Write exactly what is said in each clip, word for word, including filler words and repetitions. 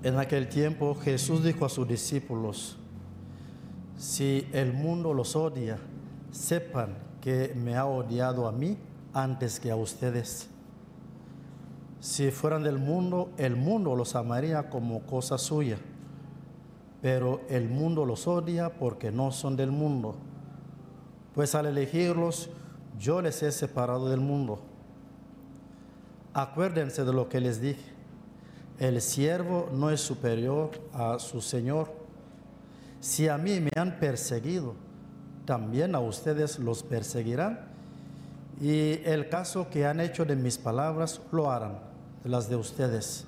En aquel tiempo Jesús dijo a sus discípulos: si el mundo los odia, sepan que me ha odiado a mí antes que a ustedes. Si fueran del mundo, el mundo los amaría como cosa suya, pero el mundo los odia porque no son del mundo, pues al elegirlos, yo les he separado del mundo. Acuérdense de lo que les dije: el siervo no es superior a su señor. Si a mí me han perseguido, también a ustedes los perseguirán, y el caso que han hecho de mis palabras lo harán de las de ustedes.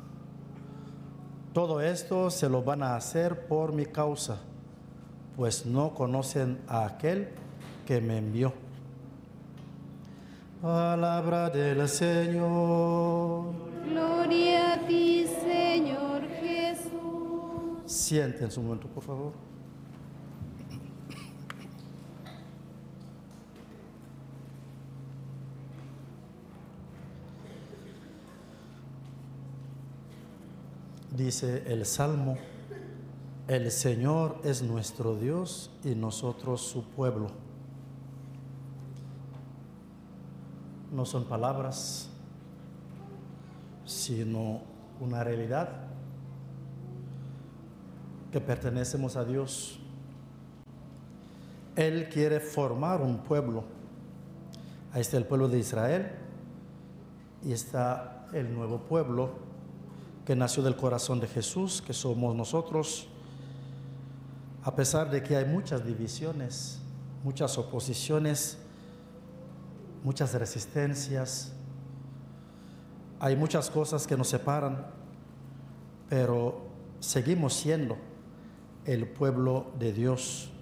Todo esto se lo van a hacer por mi causa, pues no conocen a aquel que me envió. Palabra del Señor. Gloria a ti, Señor Jesús. Siéntense un momento, por favor. Dice el Salmo: el Señor es nuestro Dios y nosotros su pueblo. No son palabras, sino una realidad, que pertenecemos a Dios. Él quiere formar un pueblo. Ahí está el pueblo de Israel y está el nuevo pueblo que nació del corazón de Jesús, que somos nosotros. A pesar de que hay muchas divisiones, muchas oposiciones, muchas resistencias, hay muchas cosas que nos separan, pero seguimos siendo el pueblo de Dios.